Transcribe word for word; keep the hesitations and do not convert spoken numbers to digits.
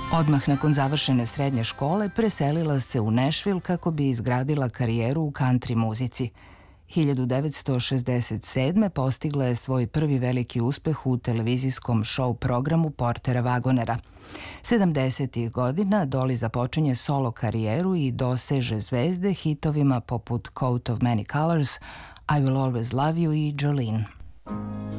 Odmah nakon završene srednje škole preselila se u Nashville kako bi izgradila karijeru u country muzici. hiljadu devetsto šezdeset sedme. postigla je svoj prvi veliki uspeh u televizijskom show programu Portera Wagonera. sedamdesetih godina Dolly započinje solo karijeru i doseže zvezde hitovima poput Coat of Many Colors, I Will Always Love You i Jolene.